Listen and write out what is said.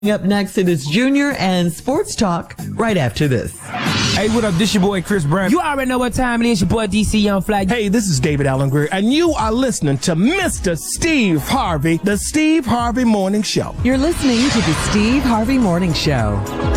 Up next, it is Junior and Sports Talk right after this. Hey, what up? This your boy Chris Brown. You already know what time it is. Your boy DC Young Flag. Hey, this is David Allen Greer, and you are listening to Mr. Steve Harvey, the Steve Harvey Morning Show. You're listening to the Steve Harvey Morning Show.